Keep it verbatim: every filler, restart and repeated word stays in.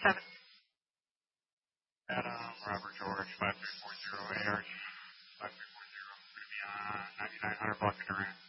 Adam, Robert George, five three four zero A R G, five three four zero, going to be on ninety-nine hundred block of Durant.